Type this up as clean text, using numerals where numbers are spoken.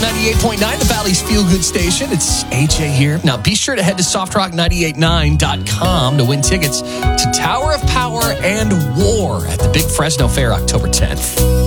98.9, the Valley's feel-good station. It's AJ here. Now, be sure to head to softrock989.com to win tickets to Tower of Power and War at the Big Fresno Fair, October 10th.